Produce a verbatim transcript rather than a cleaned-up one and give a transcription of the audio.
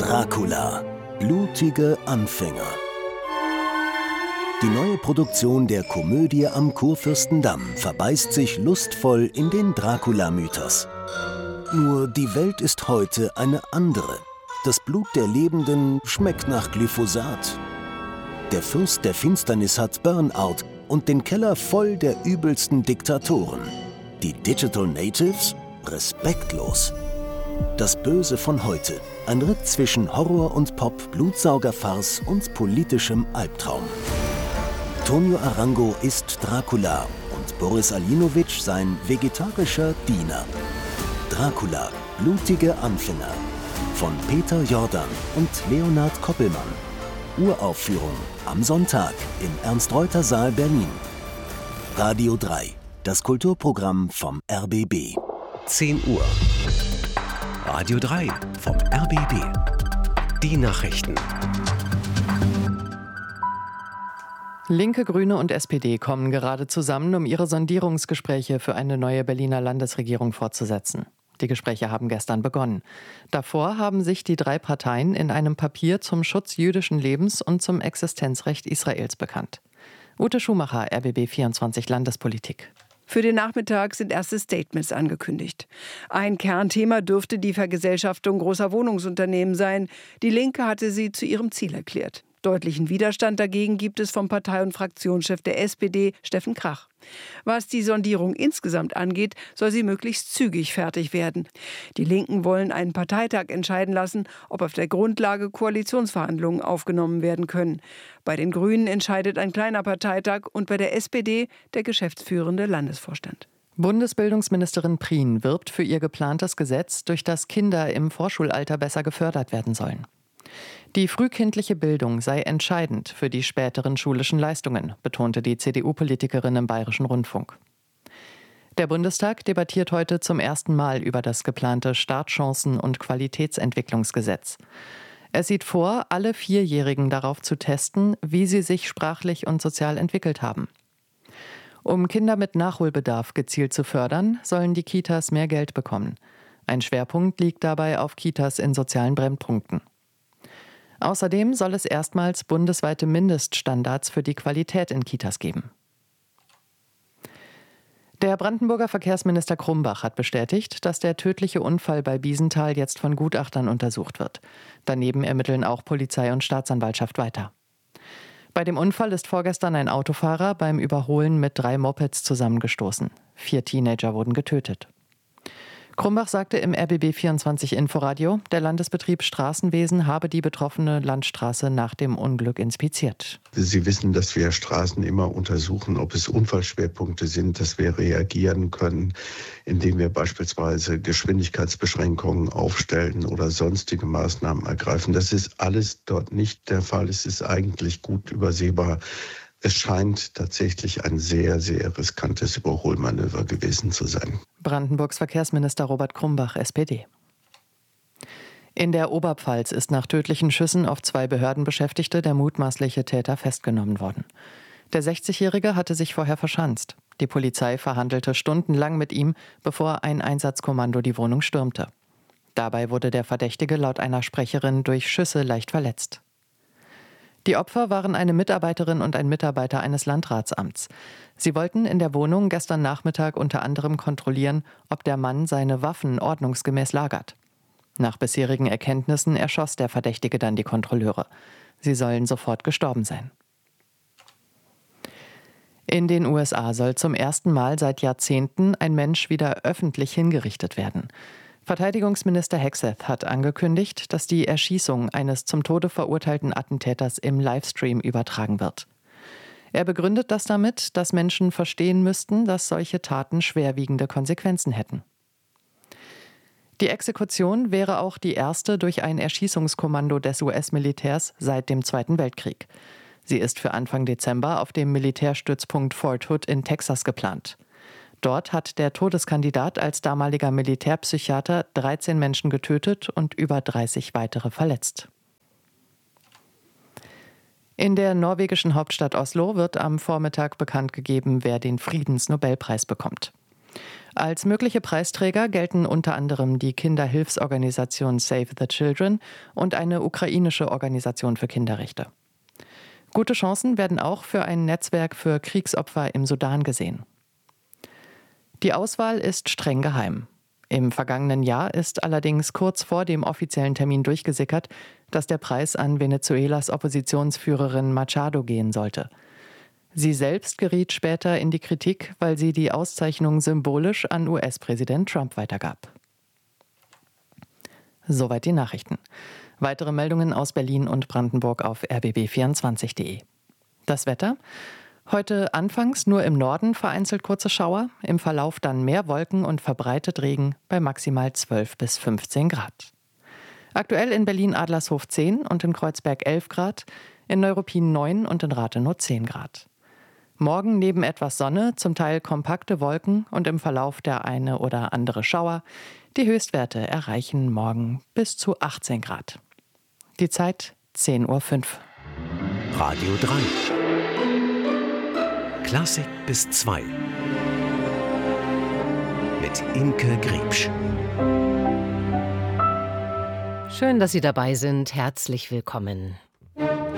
Dracula. Blutige Anfänger. Die neue Produktion der Komödie am Kurfürstendamm verbeißt sich lustvoll in den Dracula-Mythos. Nur die Welt ist heute eine andere. Das Blut der Lebenden schmeckt nach Glyphosat. Der Fürst der Finsternis hat Burnout und den Keller voll der übelsten Diktatoren. Die Digital Natives? Respektlos. Das Böse von heute. Ein Ritt zwischen Horror und Pop, Blutsaugerfarce und politischem Albtraum. Tonio Arango ist Dracula und Boris Aljinovic sein vegetarischer Diener. Dracula, blutige Anfänger. Von Peter Jordan und Leonhard Koppelmann. Uraufführung am Sonntag im Ernst-Reuter-Saal Berlin. Radio drei, das Kulturprogramm vom R B B. zehn Uhr. Radio drei vom R B B. Die Nachrichten. Linke, Grüne und S P D kommen gerade zusammen, um ihre Sondierungsgespräche für eine neue Berliner Landesregierung fortzusetzen. Die Gespräche haben gestern begonnen. Davor haben sich die drei Parteien in einem Papier zum Schutz jüdischen Lebens und zum Existenzrecht Israels bekannt. Ute Schumacher, R B B vierundzwanzig Landespolitik. Für den Nachmittag sind erste Statements angekündigt. Ein Kernthema dürfte die Vergesellschaftung großer Wohnungsunternehmen sein. Die Linke hatte sie zu ihrem Ziel erklärt. Deutlichen Widerstand dagegen gibt es vom Partei- und Fraktionschef der S P D, Steffen Krach. Was die Sondierung insgesamt angeht, soll sie möglichst zügig fertig werden. Die Linken wollen einen Parteitag entscheiden lassen, ob auf der Grundlage Koalitionsverhandlungen aufgenommen werden können. Bei den Grünen entscheidet ein kleiner Parteitag und bei der S P D der geschäftsführende Landesvorstand. Bundesbildungsministerin Prien wirbt für ihr geplantes Gesetz, durch das Kinder im Vorschulalter besser gefördert werden sollen. Die frühkindliche Bildung sei entscheidend für die späteren schulischen Leistungen, betonte die C D U-Politikerin im Bayerischen Rundfunk. Der Bundestag debattiert heute zum ersten Mal über das geplante Startchancen- und Qualitätsentwicklungsgesetz. Es sieht vor, alle Vierjährigen darauf zu testen, wie sie sich sprachlich und sozial entwickelt haben. Um Kinder mit Nachholbedarf gezielt zu fördern, sollen die Kitas mehr Geld bekommen. Ein Schwerpunkt liegt dabei auf Kitas in sozialen Brennpunkten. Außerdem soll es erstmals bundesweite Mindeststandards für die Qualität in Kitas geben. Der Brandenburger Verkehrsminister Krumbach hat bestätigt, dass der tödliche Unfall bei Biesenthal jetzt von Gutachtern untersucht wird. Daneben ermitteln auch Polizei und Staatsanwaltschaft weiter. Bei dem Unfall ist vorgestern ein Autofahrer beim Überholen mit drei Mopeds zusammengestoßen. Vier Teenager wurden getötet. Krumbach sagte im R B B vierundzwanzig Inforadio, der Landesbetrieb Straßenwesen habe die betroffene Landstraße nach dem Unglück inspiziert. Sie wissen, dass wir Straßen immer untersuchen, ob es Unfallschwerpunkte sind, dass wir reagieren können, indem wir beispielsweise Geschwindigkeitsbeschränkungen aufstellen oder sonstige Maßnahmen ergreifen. Das ist alles dort nicht der Fall. Es ist eigentlich gut übersehbar. Es scheint tatsächlich ein sehr, sehr riskantes Überholmanöver gewesen zu sein. Brandenburgs Verkehrsminister Robert Krumbach, S P D. In der Oberpfalz ist nach tödlichen Schüssen auf zwei Behördenbeschäftigte der mutmaßliche Täter festgenommen worden. Der sechzigjährige hatte sich vorher verschanzt. Die Polizei verhandelte stundenlang mit ihm, bevor ein Einsatzkommando die Wohnung stürmte. Dabei wurde der Verdächtige laut einer Sprecherin durch Schüsse leicht verletzt. Die Opfer waren eine Mitarbeiterin und ein Mitarbeiter eines Landratsamts. Sie wollten in der Wohnung gestern Nachmittag unter anderem kontrollieren, ob der Mann seine Waffen ordnungsgemäß lagert. Nach bisherigen Erkenntnissen erschoss der Verdächtige dann die Kontrolleure. Sie sollen sofort gestorben sein. In den U S A soll zum ersten Mal seit Jahrzehnten ein Mensch wieder öffentlich hingerichtet werden. Verteidigungsminister Hegseth hat angekündigt, dass die Erschießung eines zum Tode verurteilten Attentäters im Livestream übertragen wird. Er begründet das damit, dass Menschen verstehen müssten, dass solche Taten schwerwiegende Konsequenzen hätten. Die Exekution wäre auch die erste durch ein Erschießungskommando des U S-Militärs seit dem Zweiten Weltkrieg. Sie ist für Anfang Dezember auf dem Militärstützpunkt Fort Hood in Texas geplant. Dort hat der Todeskandidat als damaliger Militärpsychiater dreizehn Menschen getötet und über dreißig weitere verletzt. In der norwegischen Hauptstadt Oslo wird am Vormittag bekannt gegeben, wer den Friedensnobelpreis bekommt. Als mögliche Preisträger gelten unter anderem die Kinderhilfsorganisation Save the Children und eine ukrainische Organisation für Kinderrechte. Gute Chancen werden auch für ein Netzwerk für Kriegsopfer im Sudan gesehen. Die Auswahl ist streng geheim. Im vergangenen Jahr ist allerdings kurz vor dem offiziellen Termin durchgesickert, dass der Preis an Venezuelas Oppositionsführerin Machado gehen sollte. Sie selbst geriet später in die Kritik, weil sie die Auszeichnung symbolisch an U S-Präsident Trump weitergab. Soweit die Nachrichten. Weitere Meldungen aus Berlin und Brandenburg auf r b b vierundzwanzig punkt d e. Das Wetter? Heute anfangs nur im Norden vereinzelt kurze Schauer, im Verlauf dann mehr Wolken und verbreitet Regen bei maximal zwölf bis fünfzehn Grad. Aktuell in Berlin-Adlershof zehn und in Kreuzberg elf Grad, in Neuruppin neun und in Rathenow zehn Grad. Morgen neben etwas Sonne, zum Teil kompakte Wolken und im Verlauf der eine oder andere Schauer. Die Höchstwerte erreichen morgen bis zu achtzehn Grad. Die Zeit zehn Uhr fünf. Radio drei. Klassik bis zwei. Mit Imke Griebsch. Schön, dass Sie dabei sind. Herzlich willkommen.